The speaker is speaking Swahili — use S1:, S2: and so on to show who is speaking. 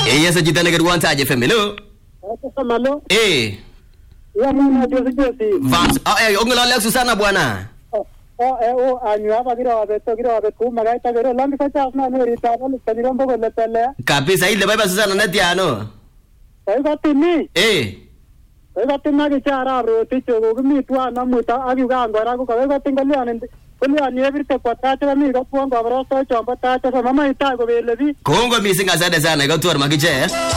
S1: Yes, chito nekerwon Taach FM. Hello.
S2: Malo. Ya mwana Josi.
S1: Vams. Ongolole ak Susanna bwana.
S2: Anyu hapa kiro kumagaita kiro lambi kacha na nori tawali kanirombo kole tele.
S1: Kabisa ile baba Susanna netiano.
S2: Ko tini. Ko tinna kichara roti chogo kimi twana muta agiuga ngora ko ko tingalian Kuliani everyte kwa tacha mi ko pongo abroso chombo tacha mama ita ko belebi.
S1: Kongo missing asante sana ikator magiche.